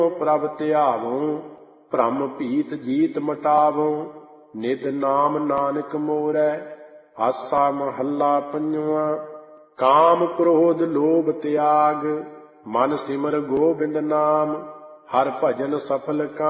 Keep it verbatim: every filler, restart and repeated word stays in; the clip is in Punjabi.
ਪ੍ਰਭ ਧਿਆਵੋ, ਭ੍ਰਮ ਭੀਤ ਜੀਤ ਮਟਾਵੋ। ਨਿਤ ਨਾਮ ਨਾਨਕ ਮੋਰੈ, ਆਸਾ ਮਹੱਲਾ ਪੰਜਵਾਂ। ਕਾਮ ਕ੍ਰੋਧ ਲੋਭ ਤਿਆਗ, ਮਨ ਸਿਮਰ ਗੋਬਿੰਦ ਨਾਮ। ਹਰਿ ਭਜਨ ਸਫਲ